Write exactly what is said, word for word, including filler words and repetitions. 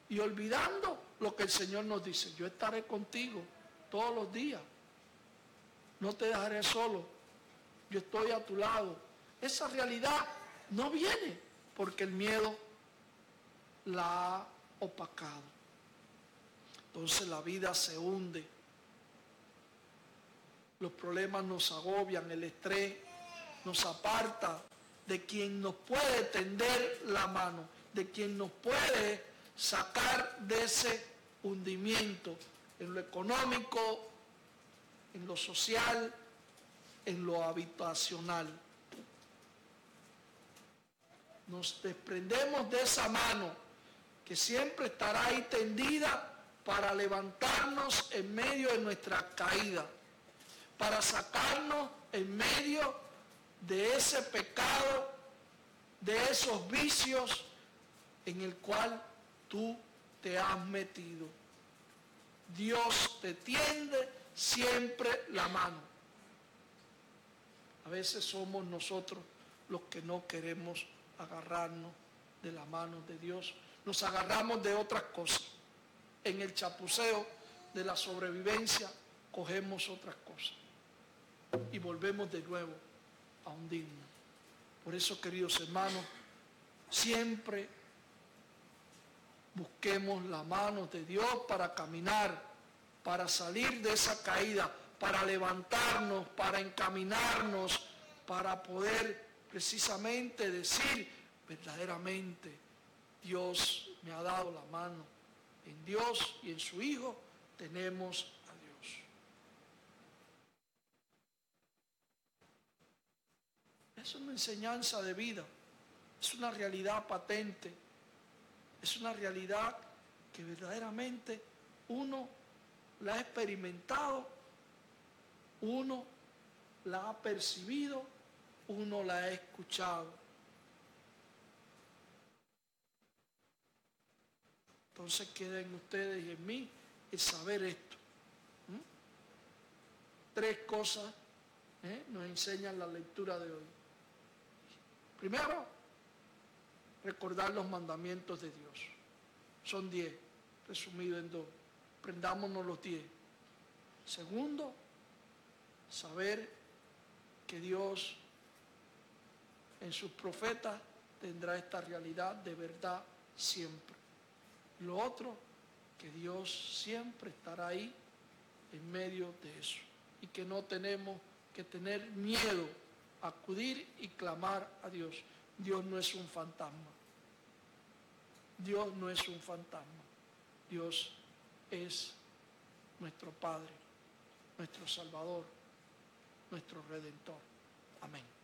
y olvidando lo que el Señor nos dice. Yo estaré contigo todos los días. No te dejaré solo. Yo estoy a tu lado. Esa realidad no viene porque el miedo la ha opacado. Entonces la vida se hunde. Los problemas nos agobian, el estrés nos aparta de quien nos puede tender la mano, de quien nos puede sacar de ese hundimiento en lo económico, en lo social, en lo habitacional. Nos desprendemos de esa mano que siempre estará ahí tendida para levantarnos en medio de nuestra caída, para sacarnos en medio de ese pecado, de esos vicios en el cual tú te has metido. Dios te tiende siempre la mano. A veces somos nosotros los que no queremos agarrarnos de la mano de Dios. Nos agarramos de otras cosas. En el chapuceo de la sobrevivencia cogemos otras cosas y volvemos de nuevo a hundirnos. Por eso, queridos hermanos, siempre busquemos la mano de Dios para caminar, para salir de esa caída, para levantarnos, para encaminarnos, para poder precisamente decir verdaderamente, Dios me ha dado la mano. En Dios y en su Hijo tenemos a Dios. Es una enseñanza de vida, es una realidad patente, es una realidad que verdaderamente uno la ha experimentado, uno la ha percibido, uno la ha escuchado. Entonces queda en ustedes y en mí el saber esto. ¿Mm? Tres cosas ¿eh? nos enseñan la lectura de hoy. Primero, recordar los mandamientos de Dios. Son diez, resumido en dos. Aprendámonos los diez. Segundo, saber que Dios en sus profetas tendrá esta realidad de verdad siempre. Lo otro, que Dios siempre estará ahí en medio de eso y que no tenemos que tener miedo a acudir y clamar a Dios. Dios no es un fantasma. Dios no es un fantasma. Dios es nuestro Padre, nuestro Salvador, nuestro Redentor. Amén.